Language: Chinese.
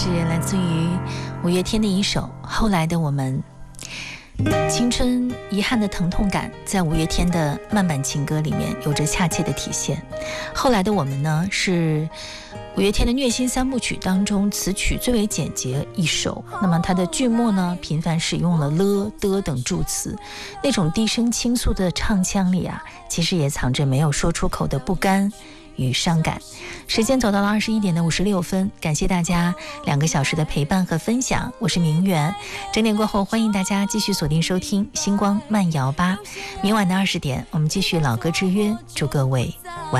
是来自于五月天的一首《后来的我们》。青春遗憾的疼痛感在五月天的慢板情歌里面有着恰切的体现。后来的我们呢，是五月天的虐心三部曲当中词曲最为简洁一首，那么它的句末呢频繁使用了了的等助词，那种低声倾诉的唱腔里啊，其实也藏着没有说出口的不甘与伤感。时间走到了21:56，感谢大家2个小时的陪伴和分享，我是明媛。整点过后，欢迎大家继续锁定收听星光慢摇吧。明晚的20点，我们继续老歌之约，祝各位晚安。